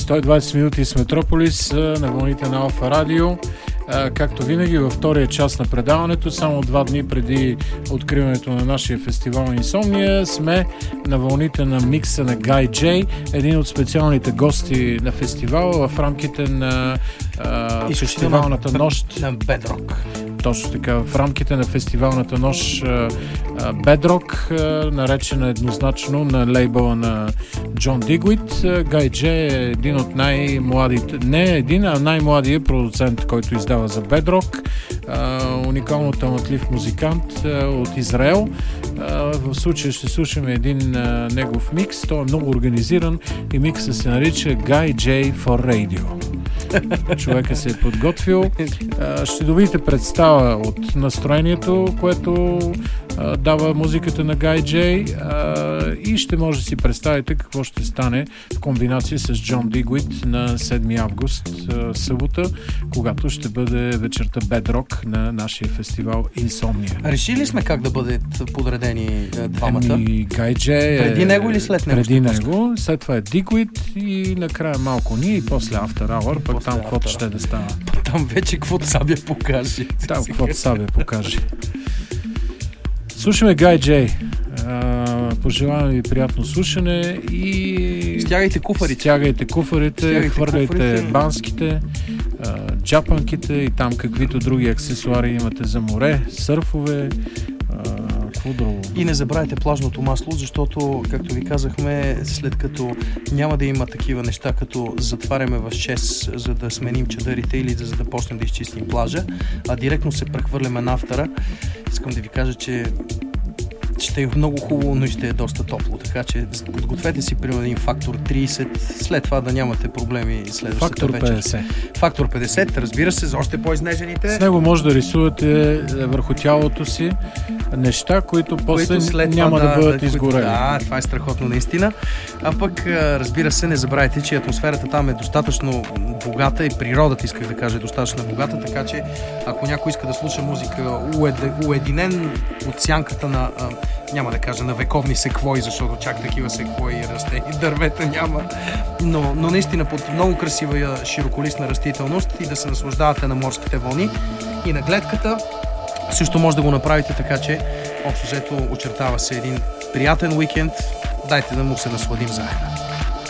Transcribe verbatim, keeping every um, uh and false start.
сто и двадесет минути с Метрополис на вълните на Алфа Радио. Както винаги във втория част на предаването, само два дни преди откриването на нашия фестивал Инсомния, сме на вълните на микса на Guy J, един от специалните гости на фестивала в рамките на а, фестивалната нощ на Bedrock. Точно така, в рамките на фестивалната нощ Bedrock, наречена еднозначно на лейбъла на Джон Дигуит. Guy J е един от най-младите, не един, а най-младият продуцент, който издава за Bedrock. Уникално талантлив музикант от Израел. В случая ще слушаме един негов микс. Той е много организиран и микса се нарича Guy J for Radio. Човека се е подготвил. Ще добиете представа от настроението, което а, дава музиката на Guy J, а, и ще може да си представите какво ще стане в комбинация с Джон Дигуит на седми август, а, събота, когато ще бъде вечерта Bedrock на нашия фестивал Инсомния. Решили сме как да бъдат подредени двамата? Еми, Guy J преди е, него или след него? Преди него, след това е Дигуит и накрая малко ние и после After Hour, пък там каквото ще да става. Там вече каквото Сабя покаже. Там каквото Сабя покаже. Слушаме Guy J. Пожелавам ви приятно слушане и стягайте куфарите, стягайте куфарите, стягайте хвърляйте куфарите. банските, а, джапанките и там каквито други аксесуари имате за море, сърфове, какво друго. И не забравяйте плажното масло, защото, както ви казахме, след като няма да има такива неща, като затваряме в шест, за да сменим чадърите или за да почнем да изчистим плажа, а директно се прехвърляме на автора, искам да ви кажа, че ще е много хубаво, но и ще е доста топло, така че подгответе си примерно един фактор тридесет, след това да нямате проблеми следващата фактор вечер. петдесет. Фактор петдесет, разбира се, за още по-изнежените. С него може да рисувате върху тялото си неща, които после след няма да, да бъдат да, изгорели. Да, това е страхотно наистина. А пък, разбира се, не забравяйте, че атмосферата там е достатъчно богата и природата, исках да кажа, е достатъчно богата, така че ако някой иска да слуша музика уединен от сянката на, а, няма да кажа на вековни секвои, защото чак такива секвои и растени дървета няма, но, но наистина под много красива широколистна растителност и да се наслаждавате на морските вълни и на гледката, също може да го направите, така че общо взето очертава се един приятен уикенд. Дайте да му се насладим заедно.